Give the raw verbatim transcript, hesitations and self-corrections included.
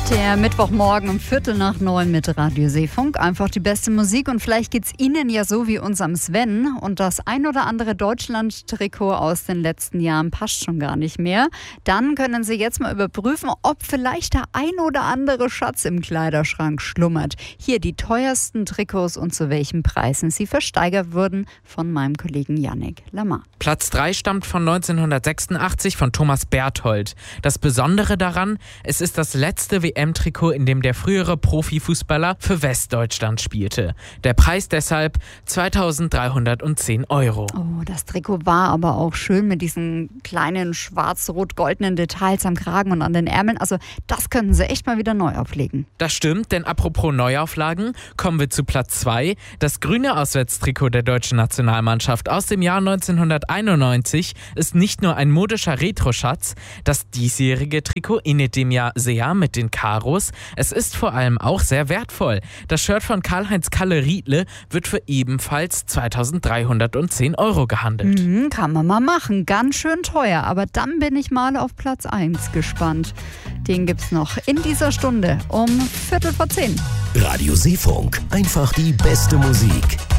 Der Mittwochmorgen um Viertel nach neun mit Radio Seefunk. Einfach die beste Musik und vielleicht geht's Ihnen ja so wie unserem Sven. Und das ein oder andere Deutschland-Trikot aus den letzten Jahren passt schon gar nicht mehr. Dann können Sie jetzt mal überprüfen, ob vielleicht der ein oder andere Schatz im Kleiderschrank schlummert. Hier die teuersten Trikots und zu welchen Preisen sie versteigert wurden von meinem Kollegen Yannick Lamar. Platz drei stammt von neunzehnhundertsechsundachtzig von Thomas Berthold. Das Besondere daran, es ist das letzte W M-Trikot, in dem der frühere Profifußballer für Westdeutschland spielte. Der Preis deshalb zweitausenddreihundertzehn Euro. Oh, das Trikot war aber auch schön mit diesen kleinen schwarz-rot-goldenen Details am Kragen und an den Ärmeln. Also das könnten sie echt mal wieder neu auflegen. Das stimmt, denn apropos Neuauflagen, kommen wir zu Platz zwei. Das grüne Auswärtstrikot der deutschen Nationalmannschaft aus dem Jahr neunzehnhunderteinundneunzig ist nicht nur ein modischer Retro-Schatz. Das diesjährige Trikot ähnelt dem ja sehr mit den Karos. Es ist vor allem auch sehr wertvoll. Das Shirt von Karl-Heinz Kalle-Riedle wird für ebenfalls zweitausenddreihundertzehn Euro gehandelt. Mhm, kann man mal machen. Ganz schön teuer. Aber dann bin ich mal auf Platz eins gespannt. Den gibt's noch in dieser Stunde um Viertel vor zehn. Radio Seefunk. Einfach die beste Musik.